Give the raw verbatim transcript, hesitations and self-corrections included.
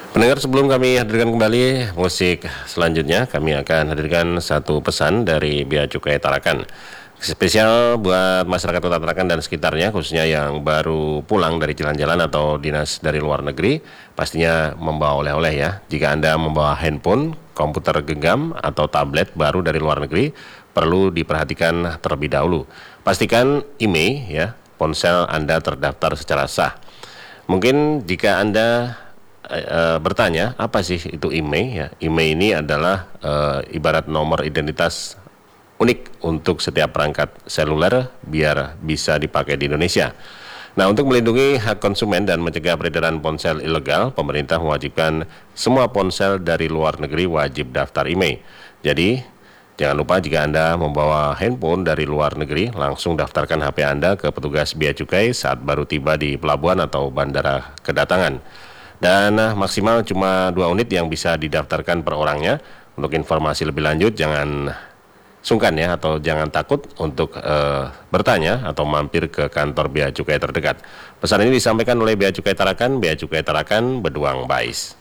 Pendengar, sebelum kami hadirkan kembali musik selanjutnya, kami akan hadirkan satu pesan dari Bea Cukai Tarakan. Spesial buat masyarakat Kota Tarakan dan sekitarnya, khususnya yang baru pulang dari jalan-jalan atau dinas dari luar negeri, pastinya membawa oleh-oleh ya. Jika Anda membawa handphone, komputer genggam, atau tablet baru dari luar negeri, perlu diperhatikan terlebih dahulu. Pastikan IMEI ya, ponsel Anda terdaftar secara sah. Mungkin jika Anda e, bertanya apa sih itu IMEI ya, IMEI ini adalah e, ibarat nomor identitas unik untuk setiap perangkat seluler biar bisa dipakai di Indonesia. Nah, untuk melindungi hak konsumen dan mencegah peredaran ponsel ilegal, pemerintah mewajibkan semua ponsel dari luar negeri wajib daftar IMEI. Jadi, jangan lupa jika Anda membawa handphone dari luar negeri, langsung daftarkan H P Anda ke petugas Bea Cukai saat baru tiba di pelabuhan atau bandara kedatangan. Dan uh, maksimal cuma dua unit yang bisa didaftarkan per orangnya. Untuk informasi lebih lanjut, jangan sungkan ya, atau jangan takut untuk uh, bertanya atau mampir ke kantor Bea Cukai terdekat. Pesan ini disampaikan oleh Bea Cukai Tarakan, Bea Cukai Tarakan, Beduang Bais.